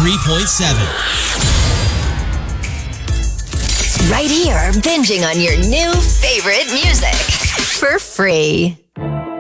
93.7. Right here, binging on your new favorite music for free.